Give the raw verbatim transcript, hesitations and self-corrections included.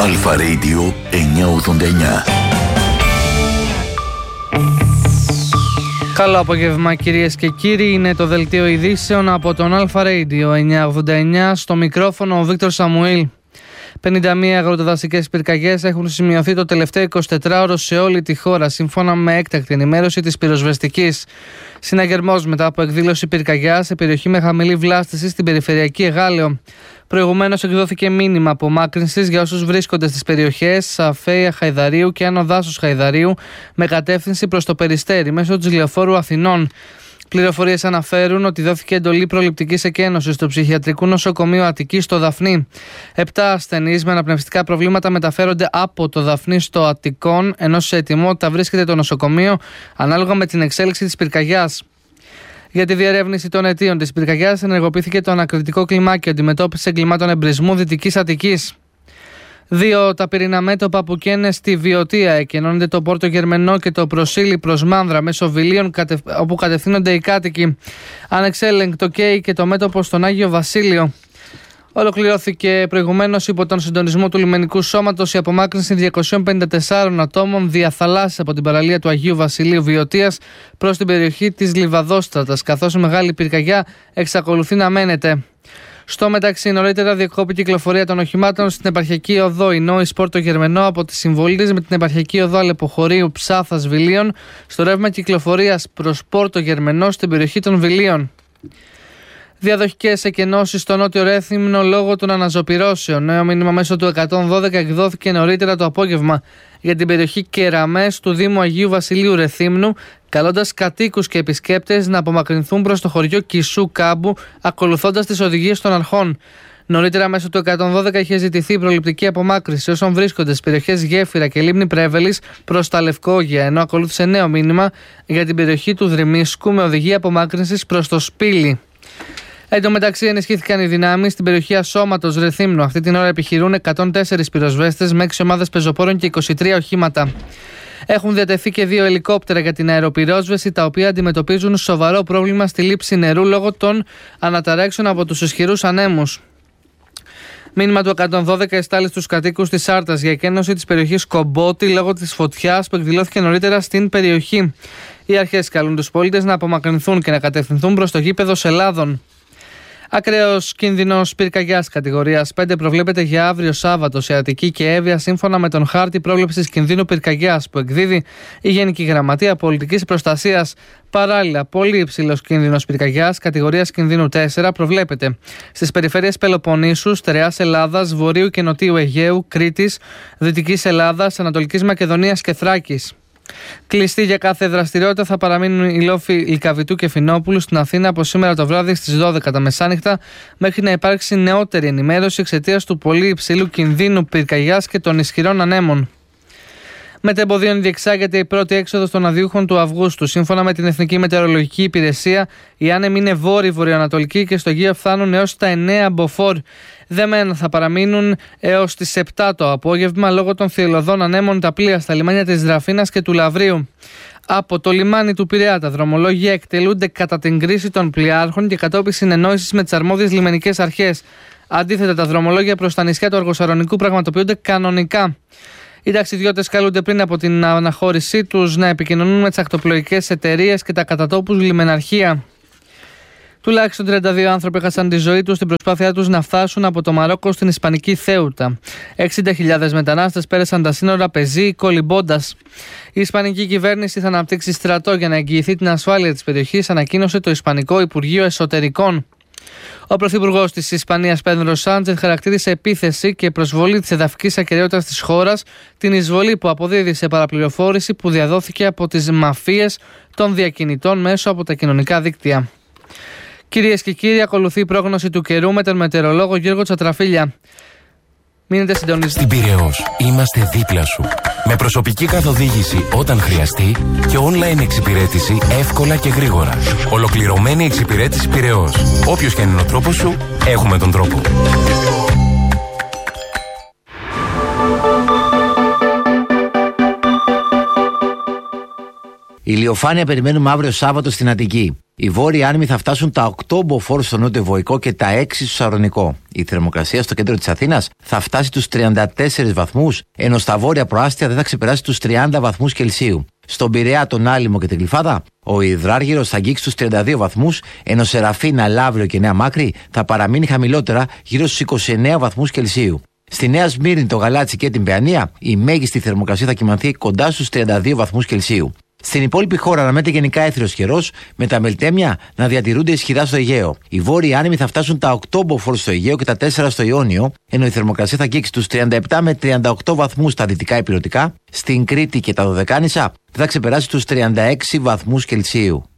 Αλφα Radio εννιακόσια ογδόντα εννιά. Καλό απόγευμα κυρίες και κύριοι, είναι το δελτίο ειδήσεων από τον Αλφα Radio εννιακόσια ογδόντα εννιά, στο μικρόφωνο ο Βίκτορ Σαμουήλ. πενήντα μία αγροτοδασικές πυρκαγιές έχουν σημειωθεί το τελευταίο εικοσιτετράωρο σε όλη τη χώρα, σύμφωνα με έκτακτη ενημέρωση της πυροσβεστικής. Συναγερμός μετά από εκδήλωση πυρκαγιά σε περιοχή με χαμηλή βλάστηση στην περιφερειακή Εγάλεο. Προηγουμένως εκδόθηκε μήνυμα απομάκρυνσης για όσους βρίσκονται στις περιοχές Σαφέια Χαϊδαρίου και Άνω Δάσους Χαϊδαρίου με κατεύθυνση προς το Περιστέρι μέσω της λεωφόρου Αθηνών. Πληροφορίες αναφέρουν ότι δόθηκε εντολή προληπτικής εκένωσης στο ψυχιατρικού νοσοκομείο Αττικής στο Δαφνί. Επτά ασθενείς με αναπνευστικά προβλήματα μεταφέρονται από το Δαφνί στο Αττικόν, ενώ σε ετοιμότητα βρίσκεται το νοσοκομείο ανάλογα με την εξέλιξη της πυρκαγιάς. Για τη διερεύνηση των αιτίων της πυρκαγιάς ενεργοποιήθηκε το ανακριτικό κλιμάκιο αντιμετώπισης εγκλημάτων εμπρισμού Δυτικής Αττικής. Δύο τα πυρηνά μέτωπα που καίνε στη Βιωτία εκενώνεται το Πόρτο Γερμενό και το Προσίλι προς Μάνδρα μέσω Βιλίων, όπου κατευθύνονται οι κάτοικοι. Ανεξέλεγκτο καίει και το μέτωπο στον Άγιο Βασίλειο. Ολοκληρώθηκε προηγουμένως υπό τον συντονισμό του Λιμενικού Σώματος η απομάκρυνση διακοσίων πενήντα τεσσάρων ατόμων διαθαλάσσης από την παραλία του Αγίου Βασιλείου Βιωτίας προς την περιοχή της Λιβαδόστρατας, καθώς η μεγάλη πυρκαγιά εξακολουθεί να μένεται. Στο μεταξύ, νωρίτερα διεκόπη κυκλοφορία των οχημάτων στην επαρχιακή οδό Ινόης Πόρτο Γερμενό από τη συμβολή της με την επαρχιακή οδό Αλεποχωρίου Ψάθας Βιλίων στο ρεύμα κυκλοφορίας προς Πόρτο Γερμενό στην περιοχή των Βιλίων. Διαδοχικές εκενώσεις στο νότιο Ρέθυμνο λόγω των αναζωπυρώσεων. Νέο μήνυμα μέσω του εκατόν δώδεκα εκδόθηκε νωρίτερα το απόγευμα για την περιοχή Κεραμές του Δήμου Αγίου Βασιλείου Ρεθύμνου, καλώντας κατοίκους και επισκέπτες να απομακρυνθούν προς το χωριό Κισού Κάμπου, ακολουθώντας τις οδηγίες των αρχών. Νωρίτερα, μέσω του εκατόν δώδεκα είχε ζητηθεί προληπτική απομάκρυνση όσων βρίσκονται στις περιοχές Γέφυρα και Λίμνη Πρέβελης προς τα Λευκόγεια, ενώ ακολούθησε νέο μήνυμα για την περιοχή του Δρυμίσκου με οδηγία απομάκρυνσης προς το Σπήλι. Εν τω μεταξύ, ενισχύθηκαν οι δυνάμεις στην περιοχή Ασώματος Ρεθύμνου. Αυτή την ώρα επιχειρούν εκατόν τέσσερα πυροσβέστες με έξι ομάδες πεζοπόρων και είκοσι τρία οχήματα. Έχουν διατεθεί και δύο ελικόπτερα για την αεροπυρόσβεση, τα οποία αντιμετωπίζουν σοβαρό πρόβλημα στη λήψη νερού λόγω των αναταράξεων από τους ισχυρούς ανέμους. Μήνυμα του εκατόν δώδεκα εστάλει στους κατοίκους της Άρτας για εκένωση της περιοχής Κομπότη λόγω της φωτιάς που εκδηλώθηκε νωρίτερα στην περιοχή. Οι αρχές καλούν τους πολίτες να απομακρυνθούν και να κατευθυνθούν προς το γήπεδο Σελάδων. Ακραίος κίνδυνος πυρκαγιάς κατηγορίας πέντε προβλέπεται για αύριο Σάββατο σε Αττική και Εύβοια, σύμφωνα με τον χάρτη πρόβλεψης κινδύνου πυρκαγιάς που εκδίδει η Γενική Γραμματεία Πολιτικής Προστασίας. Παράλληλα, πολύ υψηλός κίνδυνος πυρκαγιάς κατηγορίας κινδύνου τέσσερα προβλέπεται στις περιφέρειες Πελοποννήσου, Στερεάς Ελλάδας, Βορείου και Νοτίου Αιγαίου, Κρήτης, Δυτικής Ελλάδας, Ανατολικής Μακεδονίας και Θράκης. Κλειστή για κάθε δραστηριότητα θα παραμείνουν οι λόφοι Λυκαβητού και Φινόπουλου στην Αθήνα από σήμερα το βράδυ στις δώδεκα τα μεσάνυχτα, μέχρι να υπάρξει νεότερη ενημέρωση εξαιτίας του πολύ υψηλού κινδύνου πυρκαγιάς και των ισχυρών ανέμων. Μετεμποδίων διεξάγεται η πρώτη έξοδος των αδειούχων του Αυγούστου. Σύμφωνα με την Εθνική Μετεωρολογική Υπηρεσία, οι άνεμοι είναι βόρειο-βορειοανατολικοί και στο Αιγαίο φτάνουν έως τα εννέα μποφόρ. Δεμένα θα παραμείνουν έως τις επτά το απόγευμα λόγω των θυελλωδών ανέμων τα πλοία στα λιμάνια της Δραφίνας και του Λαβρίου. Από το λιμάνι του Πειραιά τα δρομολόγια εκτελούνται κατά την κρίση των πλοιάρχων και κατόπιν συνεννόησης με τις αρμόδιες λιμενικές αρχές. Αντίθετα, τα δρομολόγια προς τα νησιά του Αργοσαρονικού πραγματοποιούνται κανονικά. Οι ταξιδιώτες καλούνται πριν από την αναχώρησή τους να επικοινωνούν με τις ακτοπλοϊκές εταιρείες και τα κατατόπους λιμεναρχεία. Τουλάχιστον τριάντα δύο άνθρωποι έχασαν τη ζωή τους στην προσπάθειά τους να φτάσουν από το Μαρόκο στην Ισπανική Θέουτα. εξήντα χιλιάδες μετανάστες πέρασαν τα σύνορα πεζή κολυμπώντας. Η Ισπανική κυβέρνηση θα αναπτύξει στρατό για να εγγυηθεί την ασφάλεια της περιοχής, ανακοίνωσε το Ισπανικό Υπουργείο Εσωτερικών. Ο Πρωθυπουργός της Ισπανίας, Πέντρο Σάντσεθ, χαρακτήρισε επίθεση και προσβολή της εδαφικής ακεραιότητας της χώρας την εισβολή που αποδίδει σε παραπληροφόρηση που διαδόθηκε από τις μαφίες των διακινητών μέσω από τα κοινωνικά δίκτυα. Κυρίες και κύριοι, ακολουθεί η πρόγνωση του καιρού με τον μετεωρολόγο Γιώργο Τσατραφίλια. Μείνετε συντονισμένοι. Στην Πειραιώς είμαστε δίπλα σου. Με προσωπική καθοδήγηση όταν χρειαστεί και online εξυπηρέτηση εύκολα και γρήγορα. Ολοκληρωμένη εξυπηρέτηση Πειραιώς. Όποιος και αν είναι ο τρόπος σου, έχουμε τον τρόπο. Ηλιοφάνεια περιμένουμε αύριο Σάββατο στην Αττική. Οι βόρειοι άνεμοι θα φτάσουν τα οκτώ μποφόρ στο νότιο-βοϊκό και τα έξι στο Σαρονικό. Η θερμοκρασία στο κέντρο της Αθήνας θα φτάσει τους τριάντα τέσσερις βαθμούς, ενώ στα βόρεια προάστια δεν θα ξεπεράσει τους τριάντα βαθμούς Κελσίου. Στον Πειραιά, τον Άλυμο και την Γλυφάδα, ο υδράργυρος θα αγγίξει τους τριάντα δύο βαθμούς, ενώ σε Ραφίνα, Λαύριο και Νέα Μάκρη θα παραμείνει χαμηλότερα γύρω στους είκοσι εννέα βαθμούς Κελσίου. Στη Νέα Σμύρνη, το Γαλάτσι και την Παιανία, η μέγιστη θερμοκρασία θα κυμανθεί κοντά στους τριάντα δύο βαθμούς Κελσίου. Στην υπόλοιπη χώρα αναμένεται γενικά έθριος καιρός, με τα μελτέμια να διατηρούνται ισχυρά στο Αιγαίο. Οι βόρειοι άνεμοι θα φτάσουν τα οκτώ μποφόρ στο Αιγαίο και τα τέσσερα στο Ιόνιο, ενώ η θερμοκρασία θα αγγίξει τους τριάντα επτά με τριάντα οκτώ βαθμούς στα δυτικά ηπειρωτικά, στην Κρήτη και τα Δωδεκάνησα θα ξεπεράσει τους τριάντα έξι βαθμούς Κελσίου.